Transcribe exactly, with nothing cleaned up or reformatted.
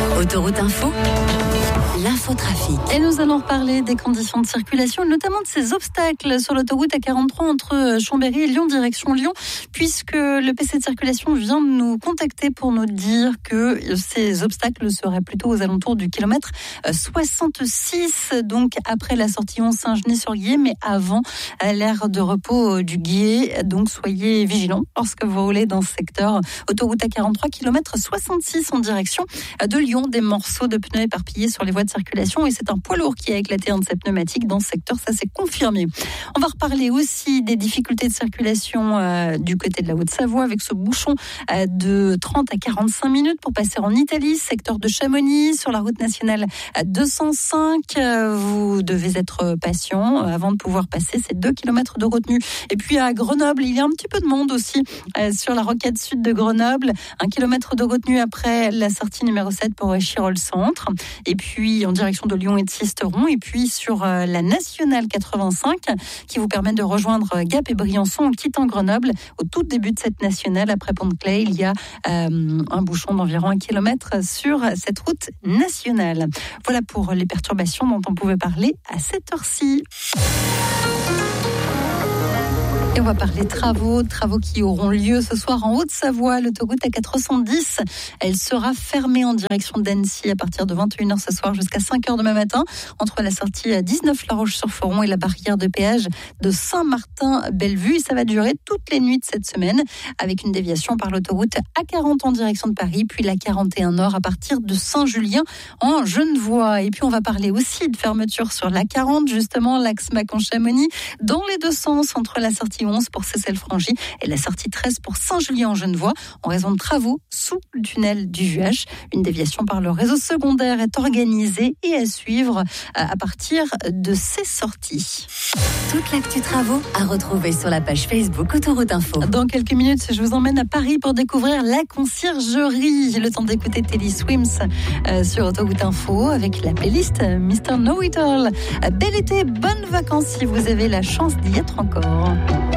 Autoroute Info, l'infotrafic. Et nous allons reparler des conditions de circulation, notamment de ces obstacles sur l'autoroute A quarante-trois entre Chambéry et Lyon, direction Lyon, puisque le P C de circulation vient de nous contacter pour nous dire que ces obstacles seraient plutôt aux alentours du kilomètre soixante-six, donc après la sortie onze Saint-Genis-sur-Guiers, mais avant l'aire de repos du Guiers. Donc soyez vigilants lorsque vous roulez dans ce secteur. Autoroute A quarante-trois, kilomètre soixante-six en direction de Lyon. Des morceaux de pneus éparpillés sur les voies de circulation et c'est un poids lourd qui a éclaté un de ces pneumatiques dans ce secteur, ça c'est confirmé. On va reparler aussi des difficultés de circulation euh, du côté de la Haute-Savoie avec ce bouchon euh, de trente à quarante-cinq minutes pour passer en Italie, secteur de Chamonix, sur la route nationale deux cent cinq. Euh, vous devez être patient euh, avant de pouvoir passer ces deux kilomètres de retenue. Et puis à Grenoble, il y a un petit peu de monde aussi euh, sur la rocade sud de Grenoble, un kilomètre de retenue après la sortie numéro sept pour Chirol Centre. Et puis en direction de Lyon et de Sisteron, et puis sur euh, la nationale quatre-vingt-cinq qui vous permet de rejoindre Gap et Briançon en quittant Grenoble. Au tout début de cette nationale, après Pont-de-Clay, il y a euh, un bouchon d'environ un kilomètre sur cette route nationale. Voilà pour les perturbations dont on pouvait parler à cette heure-ci. Et on va parler travaux, travaux qui auront lieu ce soir en Haute-Savoie. L'autoroute A quatre cent dix, elle sera fermée en direction d'Annecy à partir de vingt et une heures ce soir jusqu'à cinq heures demain matin, entre la sortie dix-neuf La Roche-sur-Foron et la barrière de péage de Saint-Martin-Bellevue. Et ça va durer toutes les nuits de cette semaine, avec une déviation par l'autoroute A quarante en direction de Paris, puis la quarante et un Nord à partir de Saint-Julien en Genevois. Et puis on va parler aussi de fermeture sur l'A quarante, justement l'axe Mâcon-Chamonix, dans les deux sens, entre la sortie onze pour Cessel-Frangy et la sortie treize pour Saint-Julien-en-Genevois en raison de travaux sous le tunnel du Vuage. Une déviation par le réseau secondaire est organisée et à suivre à partir de ces sorties. Toute l'actu travaux à retrouver sur la page Facebook Autoroute Info. Dans quelques minutes, je vous emmène à Paris pour découvrir la conciergerie. Le temps d'écouter Teddy Swims euh, sur Autoroute Info avec la playlist mister Know It All. Bel été, bonnes vacances si vous avez la chance d'y être encore.